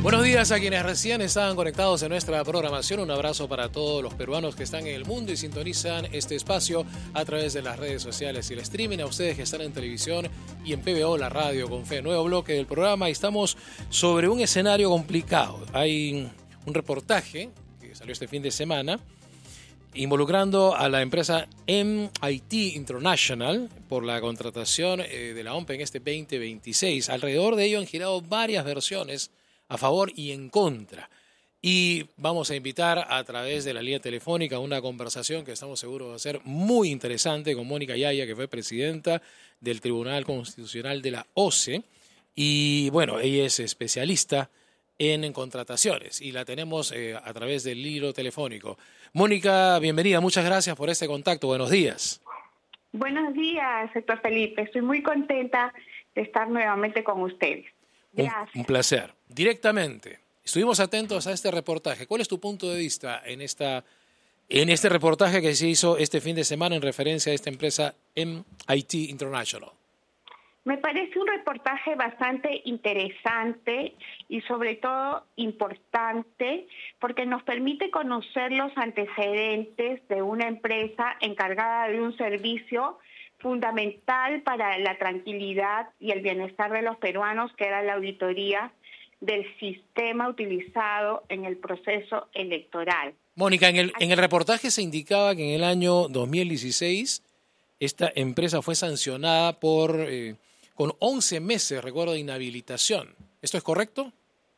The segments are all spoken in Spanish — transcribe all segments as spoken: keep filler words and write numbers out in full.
Buenos días a quienes recién estaban conectados en nuestra programación. Un abrazo para todos los peruanos que están en el mundo y sintonizan este espacio a través de las redes sociales y el streaming. A ustedes que están en televisión y en P B O, la radio con fe. Nuevo bloque del programa y estamos sobre un escenario complicado. Hay un reportaje que salió este fin de semana involucrando a la empresa M I T International por la contratación de la O M P en este veinte veintiséis. Alrededor de ello han girado varias versiones a favor y en contra. Y vamos a invitar a través de la línea telefónica una conversación que estamos seguros va a ser muy interesante con Mónica Yaya, que fue presidenta del Tribunal Constitucional de la O C E. Y bueno, ella es especialista en contrataciones y la tenemos eh, a través del hilo telefónico. Mónica, bienvenida. Muchas gracias por este contacto. Buenos días. Buenos días, sector Felipe. Estoy muy contenta de estar nuevamente con ustedes. Gracias. Un, un placer. Directamente, estuvimos atentos a este reportaje. ¿Cuál es tu punto de vista en esta en este reportaje que se hizo este fin de semana en referencia a esta empresa M I T International? Me parece un reportaje bastante interesante y sobre todo importante porque nos permite conocer los antecedentes de una empresa encargada de un servicio fundamental para la tranquilidad y el bienestar de los peruanos, que era la auditoría del sistema utilizado en el proceso electoral. Mónica, en el, en el reportaje se indicaba que en el año dos mil dieciséis esta empresa fue sancionada por eh, con once meses, recuerdo, de inhabilitación. ¿Esto es correcto?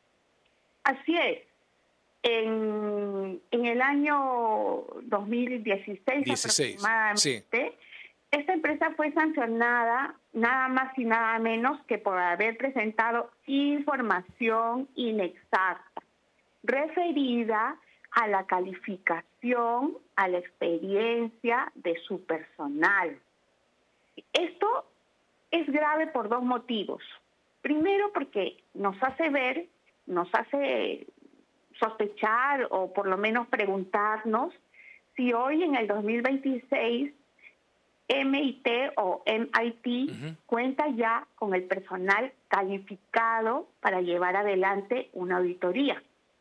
Así es. En, en el año dos mil dieciséis, dieciséis aproximadamente, sí. Esta empresa fue sancionada nada más y nada menos que por haber presentado información inexacta referida a la calificación, a la experiencia de su personal. Esto es grave por dos motivos. Primero, porque nos hace ver, nos hace sospechar o por lo menos preguntarnos si hoy en el dos mil veintiséis M I T o M I T uh-huh. cuenta ya con el personal calificado para llevar adelante una auditoría.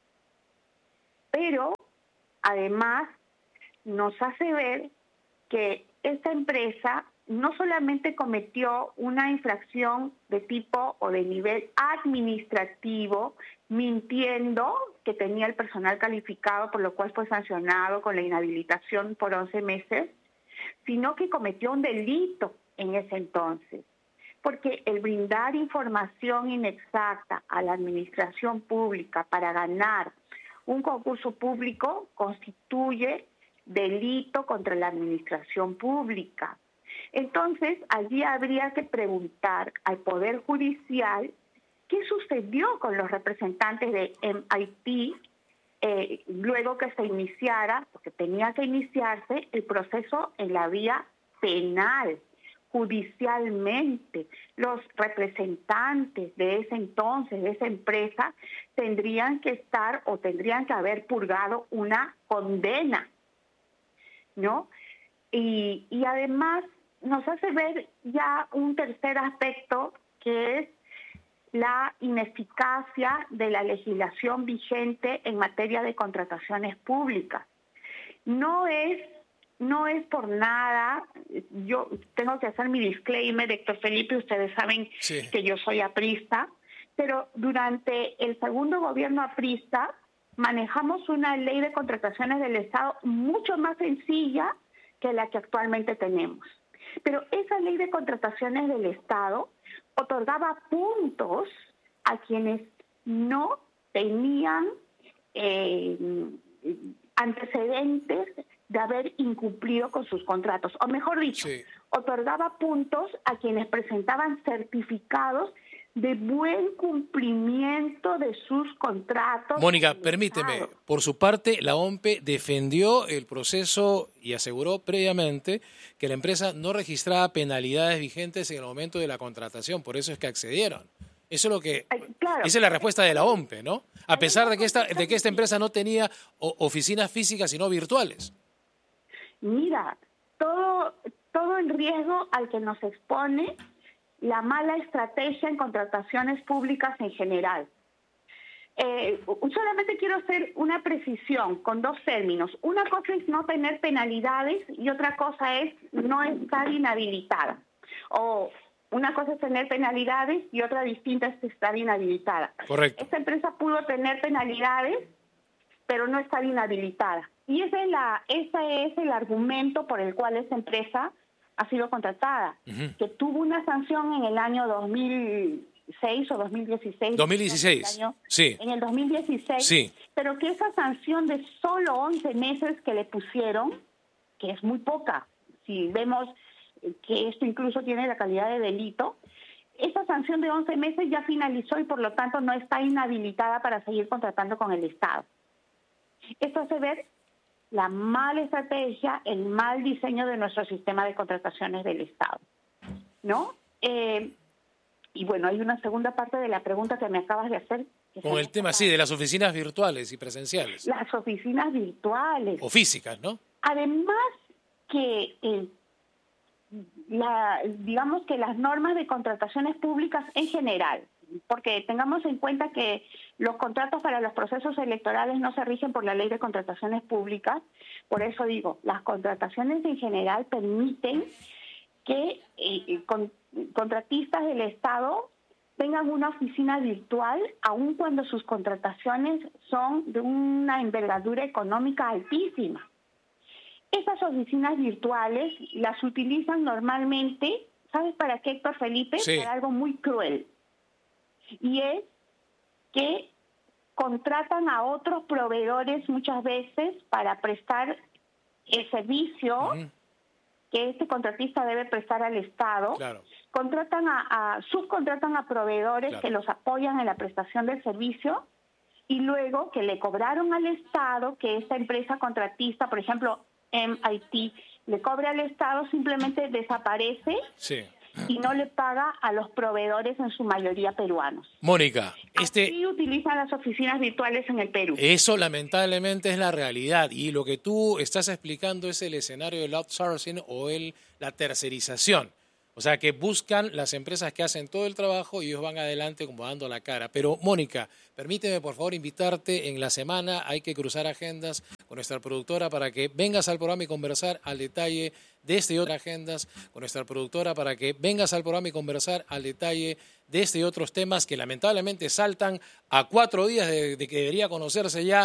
Pero, además, nos hace ver que esta empresa no solamente cometió una infracción de tipo o de nivel administrativo, mintiendo que tenía el personal calificado, por lo cual fue sancionado con la inhabilitación por once meses, sino que cometió un delito en ese entonces, porque el brindar información inexacta a la administración pública para ganar un concurso público constituye delito contra la administración pública. Entonces, allí habría que preguntar al Poder Judicial qué sucedió con los representantes de M I T eh, luego que se iniciara, porque tenía que iniciarse el proceso en la vía penal, judicialmente. Los representantes de ese entonces, de esa empresa, tendrían que estar o tendrían que haber purgado una condena, ¿no? Y, y además nos hace ver ya un tercer aspecto, que es la ineficacia de la legislación vigente en materia de contrataciones públicas. No es, no es por nada, yo tengo que hacer mi disclaimer, Héctor Felipe, ustedes saben sí. que yo soy aprista, pero durante el segundo gobierno aprista manejamos una ley de contrataciones del Estado mucho más sencilla que la que actualmente tenemos. Pero esa ley de contrataciones del Estado otorgaba puntos a quienes no tenían eh, antecedentes de haber incumplido con sus contratos. O mejor dicho, sí. otorgaba puntos a quienes presentaban certificados de buen cumplimiento de sus contratos. Mónica, permíteme, por su parte, la O M P defendió el proceso y aseguró previamente que la empresa no registraba penalidades vigentes en el momento de la contratación, por eso es que accedieron. Eso es lo que, claro. Esa es la respuesta de la O M P, ¿no? A pesar de que esta, de que esta empresa no tenía oficinas físicas, sino virtuales. Mira, todo, todo el riesgo al que nos expone la mala estrategia en contrataciones públicas en general. Eh, solamente quiero hacer una precisión con dos términos. Una cosa es no tener penalidades y otra cosa es no estar inhabilitada. O una cosa es tener penalidades y otra distinta es estar inhabilitada. Correcto. Esta empresa pudo tener penalidades, pero no estar inhabilitada. Y ese es, la, ese es el argumento por el cual esta empresa ha sido contratada, uh-huh. que tuvo una sanción en el año dos mil seis o dos mil dieciséis. dos mil dieciséis, año, sí. En el dos mil dieciséis, sí. Pero que esa sanción de solo once meses que le pusieron, que es muy poca, si vemos que esto incluso tiene la calidad de delito, esa sanción de once meses ya finalizó y por lo tanto no está inhabilitada para seguir contratando con el Estado. Esto hace ver la mala estrategia, el mal diseño de nuestro sistema de contrataciones del Estado, ¿no? Eh, y bueno, hay una segunda parte de la pregunta que me acabas de hacer. Con el tema, sí, de las oficinas virtuales y presenciales. Las oficinas virtuales. O físicas, ¿no? Además que, eh, la, digamos que las normas de contrataciones públicas en general, porque tengamos en cuenta que los contratos para los procesos electorales no se rigen por la ley de contrataciones públicas, por eso digo, las contrataciones en general permiten que eh, con, contratistas del Estado tengan una oficina virtual, aun cuando sus contrataciones son de una envergadura económica altísima. Esas oficinas virtuales las utilizan normalmente, ¿sabes para qué, Héctor Felipe? Sí. Para algo muy cruel. Y es que contratan a otros proveedores muchas veces para prestar el servicio uh-huh. que este contratista debe prestar al Estado. Claro. Contratan a, a subcontratan a proveedores claro. que los apoyan en la prestación del servicio y luego que le cobraron al Estado, que esta empresa contratista, por ejemplo, M I T, le cobre al Estado, simplemente desaparece. Sí. Y no le paga a los proveedores, en su mayoría peruanos. Mónica, este... Así utilizan las oficinas virtuales en el Perú. Eso lamentablemente es la realidad y lo que tú estás explicando es el escenario del outsourcing o el, la tercerización. O sea, que buscan las empresas que hacen todo el trabajo y ellos van adelante como dando la cara. Pero, Mónica, permíteme por favor invitarte en la semana, hay que cruzar agendas con nuestra productora para que vengas al programa y conversar al detalle de este y otras agendas, con nuestra productora para que vengas al programa y conversar al detalle de este y otros temas que lamentablemente saltan a cuatro días de, de que debería conocerse ya